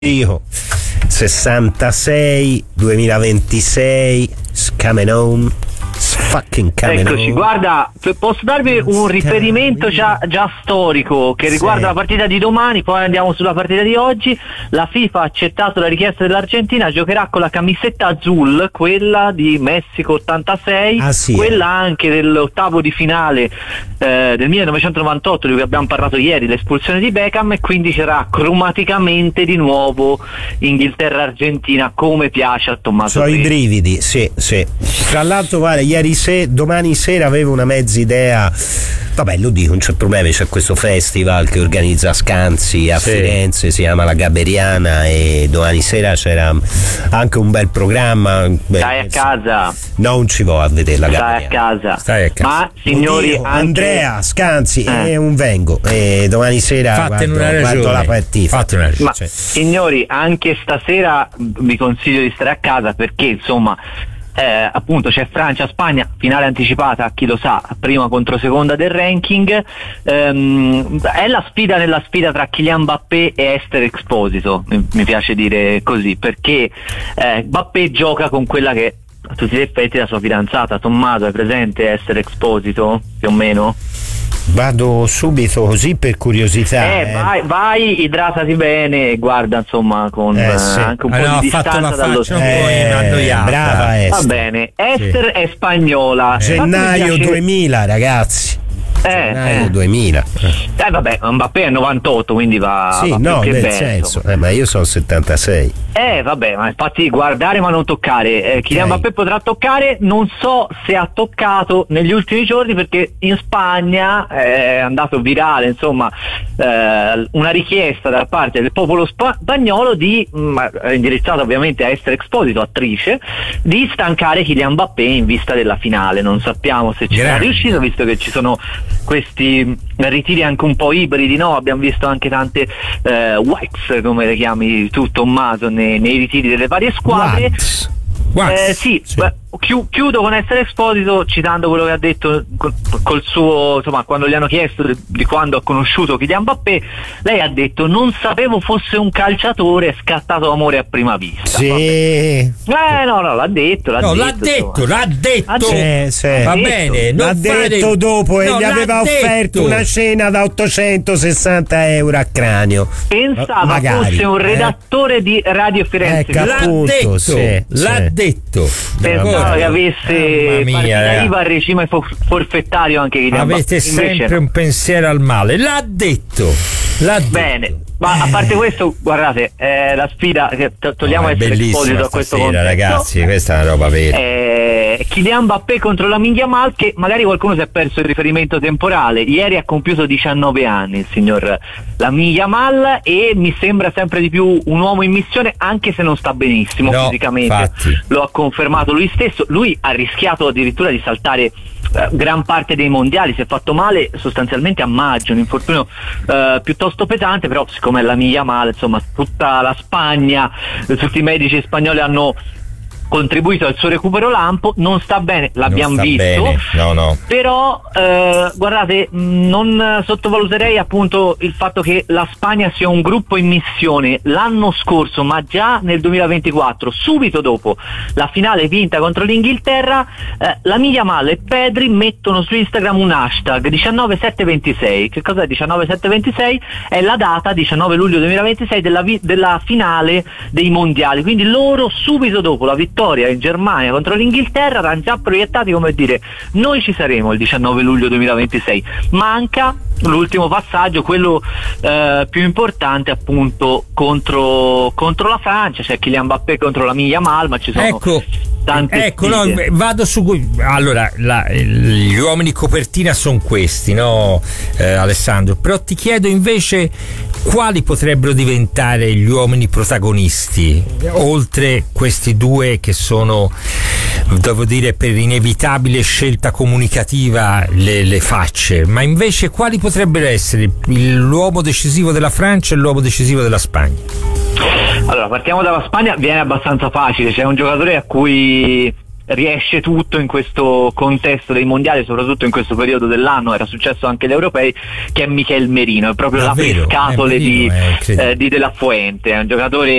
Io 66 2026 coming home. Fucking Eccoci, guarda, posso darvi un riferimento già storico che riguarda la partita di domani, poi andiamo sulla partita di oggi. La FIFA ha accettato la richiesta dell'Argentina, giocherà con la camisetta azzurra, quella di Messico 86, quella anche dell'ottavo di finale del 1998 di cui abbiamo parlato ieri, l'espulsione di Beckham, e quindi sarà cromaticamente di nuovo Inghilterra-Argentina come piace a Tommaso. So i brividi, sì. Tra l'altro guarda, domani sera avevo una mezza idea. Vabbè, lo dico, non c'è problema, c'è questo festival che organizza Scanzi a Firenze, si chiama La Gaberiana, e domani sera c'era anche un bel programma. Stai a casa. Non ci vo a vedere La Gaberiana. Stai a casa. Ma signori, anche Andrea Scanzi è un vengo, e domani sera guardo la partita. Ma signori, anche stasera vi consiglio di stare a casa, perché insomma appunto c'è Francia-Spagna, finale anticipata, chi lo sa, prima contro seconda del ranking. È la sfida nella sfida tra Kylian Mbappé e Esther Exposito, mi piace dire così, perché Mbappé gioca con quella che a tutti gli effetti è la sua fidanzata. Tommaso, è presente Esther Exposito più o meno? Vado subito così per curiosità. Vai, idratati bene e guarda, insomma, con anche un po' di distanza dallo brava Esther. Va bene, Esther è spagnola. Gennaio 2000, ragazzi. Gennaio 2000. Vabbè, Mbappé è 98, quindi va più che nel bene, senso. Ma io sono 76. Vabbè, ma infatti guardare ma non toccare. Kylian Mbappé potrà toccare, non so se ha toccato negli ultimi giorni, perché in Spagna è andato virale, insomma, una richiesta da parte del popolo spagnolo indirizzata ovviamente a Esther Exposito, attrice, di stancare Kylian Mbappé in vista della finale. Non sappiamo se ci sarà riuscito, visto che ci sono questi ritiri anche un po' ibridi, no? Abbiamo visto anche tante wax, come le chiami tu, Tommaso, nei ritiri delle varie squadre. Chiudo con Esther Exposito citando quello che ha detto col suo, insomma, quando gli hanno chiesto di quando ha conosciuto Kylian Mbappé, lei ha detto: non sapevo fosse un calciatore, è scattato amore a prima vista. L'ha detto. Va bene, l'ha detto dopo, e gli aveva offerto una cena da 860 euro a cranio. Pensava fosse un redattore di Radio Firenze. L'ha detto. Pensava che avesse partita IVA al regime forfettario anche Kylian Mbappé. Avete sempre un pensiero al male. L'ha detto. Bene, ma a parte questo, guardate, la sfida che togliamo Esther Exposito da questo contesto, ragazzi, questa è una roba vera. Kylian Mbappé contro Lamine Yamal, che magari qualcuno si è perso il riferimento temporale. Ieri ha compiuto 19 anni il signor Lamine Yamal, e mi sembra sempre di più un uomo in missione, anche se non sta benissimo fisicamente. Infatti. Lo ha confermato lui stesso. Lui ha rischiato addirittura di saltare gran parte dei mondiali, si è fatto male sostanzialmente a maggio, un infortunio piuttosto pesante, però siccome è la mia male, insomma, tutta la Spagna, tutti i medici spagnoli hanno contribuito al suo recupero lampo. Non sta bene, l'abbiamo visto. No. Però guardate, non sottovaluterei appunto il fatto che la Spagna sia un gruppo in missione. L'anno scorso, ma già nel 2024, subito dopo la finale vinta contro l'Inghilterra, Lamine Yamal e Pedri mettono su Instagram un hashtag 19726. Che cos'è 19726? È la data 19 luglio 2026 della finale dei mondiali. Quindi loro subito dopo la vittoria in Germania contro l'Inghilterra erano già proiettati come dire: noi ci saremo il 19 luglio 2026. Manca l'ultimo passaggio, quello più importante, appunto contro la Francia. C'è Kylian Mbappé contro Lamine Yamal, ma ci sono tante vado su cui allora gli uomini copertina sono questi, no, Alessandro? Però ti chiedo invece quali potrebbero diventare gli uomini protagonisti, oltre questi due che sono, devo dire, per inevitabile scelta comunicativa le facce, ma invece quali potrebbero essere l'uomo decisivo della Francia e l'uomo decisivo della Spagna? Allora, partiamo dalla Spagna, viene abbastanza facile. C'è un giocatore a cui riesce tutto in questo contesto dei mondiali, soprattutto in questo periodo dell'anno. Era successo anche agli europei, che è Michel Merino, è proprio la pescatole di De La Fuente, è un giocatore